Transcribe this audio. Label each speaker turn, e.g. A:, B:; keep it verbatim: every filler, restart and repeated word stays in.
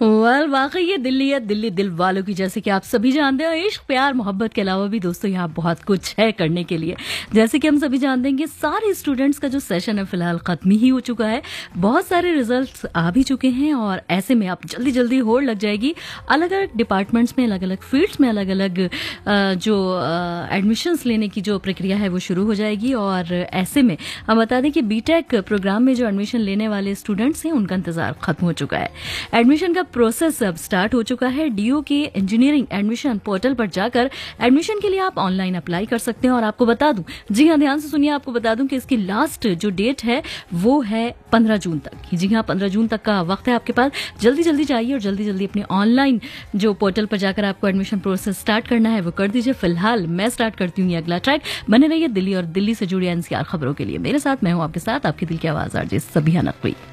A: Well वाकई ये दिल्ली है, दिल्ली दिल वालों की, जैसे कि आप सभी जानते हैं। इश्क प्यार मोहब्बत के अलावा भी दोस्तों यहाँ बहुत कुछ है करने के लिए। जैसे कि हम सभी जानते हैं कि सारे स्टूडेंट्स का जो सेशन है फिलहाल खत्म ही हो चुका है, बहुत सारे रिजल्ट्स आ भी चुके हैं और ऐसे में आप जल्दी जल्दी होड़ लग जाएगी। अलग अलग डिपार्टमेंट्स में, अलग अलग फील्ड्स में अलग अलग जो एडमिशन्स लेने की जो प्रक्रिया है वो शुरू हो जाएगी। और ऐसे में हम बता दें कि बीटेक प्रोग्राम में जो एडमिशन लेने वाले स्टूडेंट्स हैं उनका इंतजार खत्म हो चुका है। एडमिशन का प्रोसेस अब स्टार्ट हो चुका है। डीओ के इंजीनियरिंग एडमिशन पोर्टल पर जाकर एडमिशन के लिए आप ऑनलाइन अप्लाई कर सकते हैं। और आपको बता दूं, जी हाँ ध्यान से सुनिए, आपको बता दूं कि इसकी लास्ट जो डेट है वो है पंद्रह जून तक। जी हाँ, पंद्रह जून तक का वक्त है आपके पास। जल्दी जल्दी जाइए और जल्दी जल्दी अपने ऑनलाइन जो पोर्टल पर जाकर आपको एडमिशन प्रोसेस स्टार्ट करना है वो कर दीजिए। फिलहाल मैं स्टार्ट करती हूँ ये अगला ट्रैक। बने रहिए दिल्ली और दिल्ली से जुड़ी एनसीआर खबरों के लिए। मेरे साथ मैं हूँ आपके साथ, आपकी दिल की आवाज आरजे सबिहा नकवी।